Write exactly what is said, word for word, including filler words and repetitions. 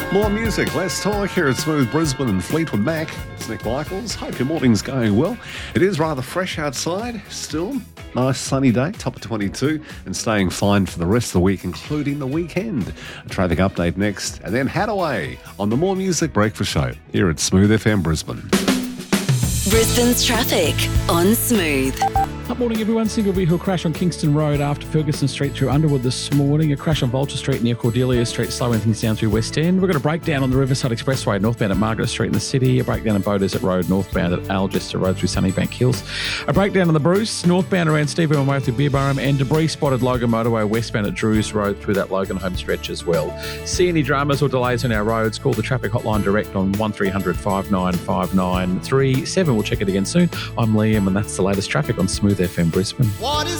More music, less talk here at Smooth Brisbane and Fleetwood Mac. It's Nick Michaels. Hope your morning's going well. It is rather fresh outside still. Nice sunny day, top of twenty-two, and staying fine for the rest of the week, including the weekend. A traffic update next, and then Hadaway on the More Music Breakfast Show here at Smooth F M Brisbane. Brisbane's traffic on Smooth. Good morning, everyone. Single vehicle crash on Kingston Road after Ferguson Street through Underwood this morning. A crash on Vulture Street near Cordelia Street, slowing things down through West End. We've got a breakdown on the Riverside Expressway northbound at Margaret Street in the city. A breakdown on Beaudesert Road northbound at Algester Road through Sunnybank Hills. A breakdown on the Bruce northbound around Stephen Way through Beerburrum, and debris spotted Logan Motorway westbound at Drews Road through that Logan home stretch as well. See any dramas or delays on our roads? Call the traffic hotline direct on one three hundred five nine five nine three seven. We'll check it again soon. I'm Liam, and that's the latest traffic on Smooth F M Brisbane. What is